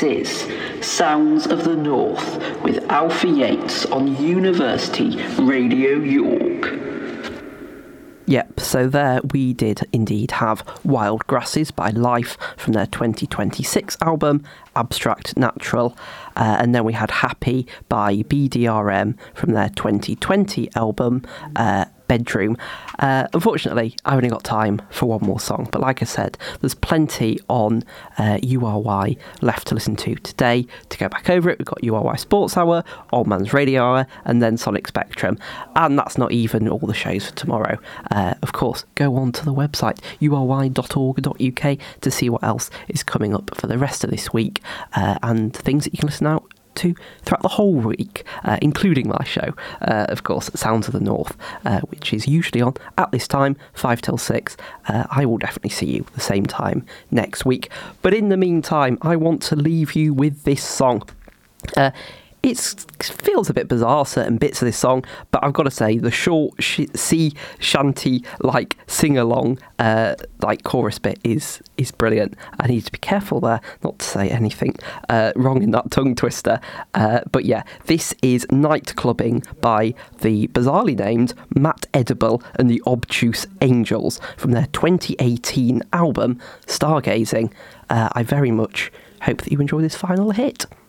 This is Sounds of the North with Alfie Yates on University Radio York. Yep, so there we did indeed have Wild Grasses by Life from their 2026 album, Abstract Natural, and then we had Happy by BDRM from their 2020 album, Bedroom. Unfortunately, I only got time for one more song, but like I said, there's plenty on URY left to listen to today. To go back over it, we've got URY Sports Hour, Old Man's Radio Hour, and then Sonic Spectrum. And that's not even all the shows for tomorrow. Of course, go on to the website, ury.org.uk, to see what else is coming up for the rest of this week, and things that you can listen out to throughout the whole week, including my show, of course, Sounds of the North, which is usually on at this time, 5 till 6. I will definitely see you the same time next week. But in the meantime, I want to leave you with this song. It feels a bit bizarre, certain bits of this song, but I've got to say, the short sea shanty like sing-along like chorus bit is brilliant. I need to be careful there not to say anything wrong in that tongue twister. But yeah, this is Night Clubbing by the bizarrely named Matt Edible and the Obtuse Angels from their 2018 album, Stargazing. I very much hope that you enjoy this final hit.